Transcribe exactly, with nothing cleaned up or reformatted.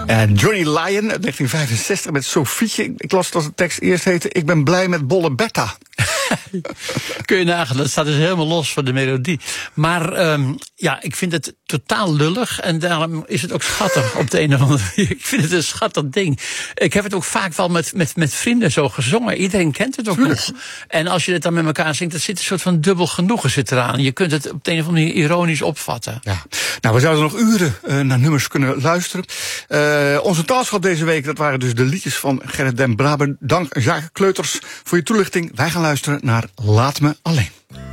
En Johnny Lyon uit negentien vijfenzestig met Sofietje. Ik las dat de tekst eerst heette: ik ben blij met Bolle Bertha. Kun je nagaan, dat staat dus helemaal los van de melodie. Maar um, ja, ik vind het totaal lullig. En daarom is het ook schattig op de een of andere manier. Ik vind het een schattig ding. Ik heb het ook vaak wel met, met, met vrienden zo gezongen. Iedereen kent het ook nog. En als je het dan met elkaar zingt, er zit een soort van dubbel genoegen zit eraan. Je kunt het op de een of andere manier ironisch opvatten. Ja. Nou, we zouden nog uren uh, naar nummers kunnen luisteren. Uh, onze taalschap deze week, dat waren dus de liedjes van Gerrit den Braber. Dank Jacques Kleuters voor je toelichting. Wij gaan luisteren naar Laat me alleen.